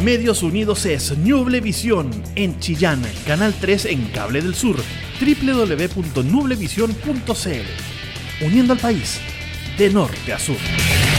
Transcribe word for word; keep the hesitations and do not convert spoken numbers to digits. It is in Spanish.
Medios Unidos es Nublevisión en Chillán, Canal tres en Cable del Sur, doble u doble u doble u punto nublevisión punto c l. Uniendo al país de norte a sur.